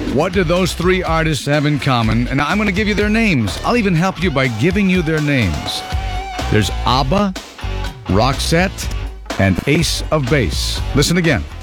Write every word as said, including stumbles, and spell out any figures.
What do those three artists have in common? And I'm going to give you their names. I'll even help you by giving you their names. There's ABBA, Roxette, and Ace of Base. Listen again.